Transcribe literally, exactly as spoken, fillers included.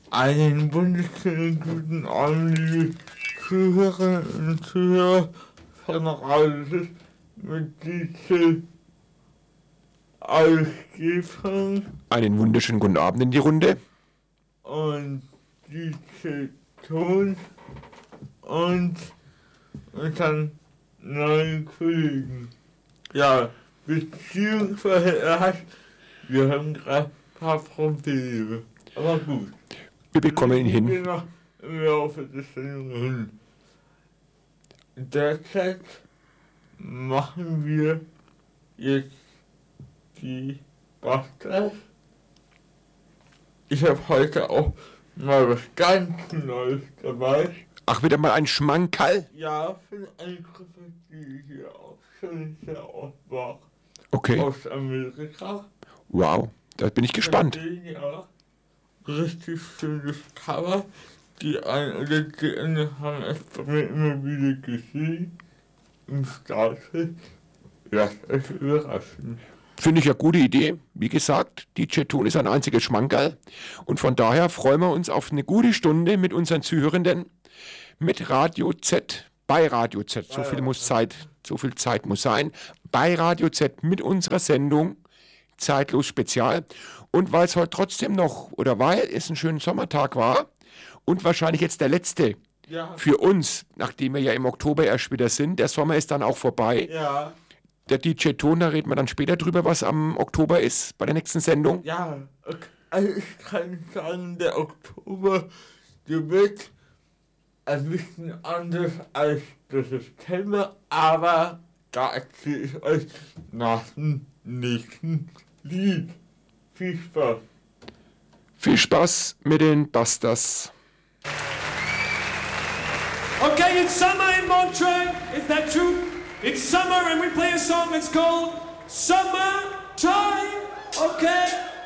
Einen wunderschönen guten Abend, liebe Zuhörerinnen und Zuhörer von Radio mit diesem Ausgebung Einen wunderschönen guten Abend in die Runde. und diese Ton und unseren neuen Kollegen. Ja, beziehungsweise er hat, wir haben gerade ein paar Probleme, aber gut. Wir bekommen ihn Wir hin. noch im Laufe des Sendung hin. Derzeit machen wir jetzt die Bastas. Ich habe heute auch mal was ganz Neues dabei. Ach, wieder mal ein Schmankerl. Ja, für eine Gruppe, die hier auch schon sehr oft war. Okay, Aus Amerika. wow, da bin ich gespannt. Ja, richtig schönes Cover. Die einen oder die anderen haben es bei mir immer wieder gesehen. Im Stapel. Lasst euch überraschen. Finde ich eine gute Idee. Wie gesagt, D J Ton ist ein einziges Schmankerl. Und von daher freuen wir uns auf eine gute Stunde mit unseren Zuhörenden. Mit Radio Z, bei Radio Z. So viel muss Zeit, so viel Zeit muss sein. Bei Radio Z mit unserer Sendung Zeitlos Spezial. Und weil es heute trotzdem noch, oder weil es ein schöner Sommertag war und wahrscheinlich jetzt der letzte Ja, für uns, nachdem wir ja im Oktober erst wieder sind, der Sommer ist dann auch vorbei. ja, Der D J Ton, da reden wir dann später drüber, was am Oktober ist, bei der nächsten Sendung. ja. Okay. Also ich kann sagen, der Oktober, der wird ein bisschen anders als der September, aber da erzähle ich euch nach dem nächsten Lied. Viel Spaß. Viel Spaß mit den Bastas. Okay, it's summer in Montreux, is that true? It's summer and we play a song that's called Summertime. Okay,